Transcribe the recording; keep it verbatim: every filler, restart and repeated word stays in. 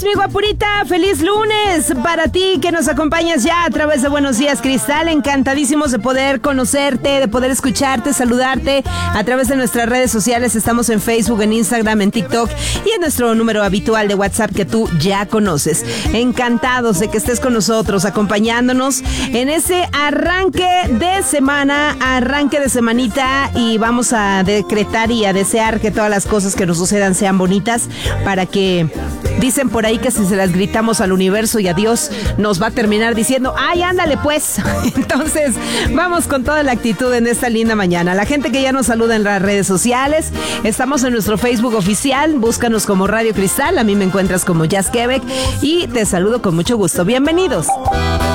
lunes, mi guapurita. Feliz lunes para ti que nos acompañas ya a través de Buenos Días, Cristal. Encantadísimos de poder conocerte, de poder escucharte, saludarte a través de nuestras redes sociales. Estamos en Facebook, en Instagram, en TikTok y en nuestro número habitual de WhatsApp que tú ya conoces. Encantados de que estés con nosotros, acompañándonos en ese arranque de semana, arranque de semanita, y vamos a decretar y a desear que todas las cosas que nos sucedan sean bonitas, para que, dicen por ahí que si se las gritamos al universo y a Dios, nos va a terminar diciendo, ay, ándale pues. Entonces, vamos con toda la actitud en esta linda mañana. La gente que ya nos saluda en las redes sociales, estamos en nuestro Facebook oficial, búscanos como Radio Cristal, a mí me encuentras como Jazz Quebec y te saludo con mucho gusto. Bienvenidos.